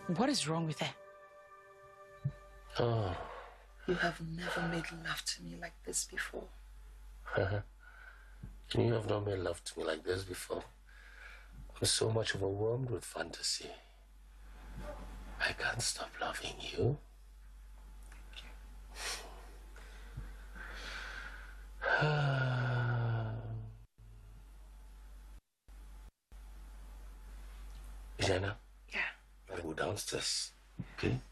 What is wrong with her? Oh. You have never made love to me like this before. You have not made love to me like this before. I'm so much overwhelmed with fantasy. I can't stop loving you. Jana? Yeah. I go downstairs, okay?